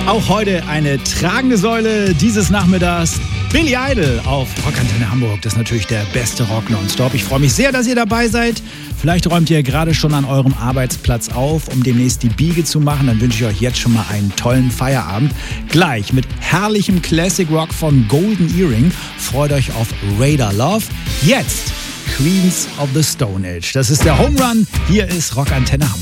Auch heute eine tragende Säule dieses Nachmittags. Billy Idol auf Rockantenne Hamburg. Das ist natürlich der beste Rock nonstop. Ich freue mich sehr, dass ihr dabei seid. Vielleicht räumt ihr gerade schon an eurem Arbeitsplatz auf, um demnächst die Biege zu machen. Dann wünsche ich euch jetzt schon mal einen tollen Feierabend. Gleich mit herrlichem Classic Rock von Golden Earring. Freut euch auf Radar Love. Jetzt Queens of the Stone Age. Das ist der Home Run. Hier ist Rockantenne Hamburg.